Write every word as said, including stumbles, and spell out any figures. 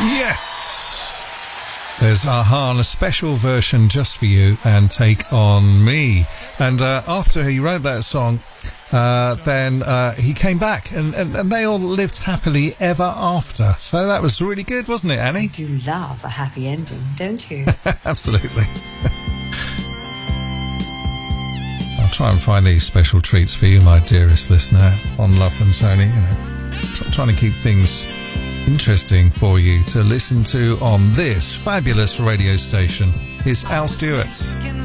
Yes! There's a-ha on a special version just for you and Take On Me. And uh, after he wrote that song, uh, then uh, he came back and, and, and they all lived happily ever after. So that was really good, wasn't it, Annie? You do love a happy ending, don't you? Absolutely. I'll try and find these special treats for you, my dearest listener, on Love and Tony. You know, try, trying to keep things interesting for you to listen to on this fabulous radio station. It's Al Stewart.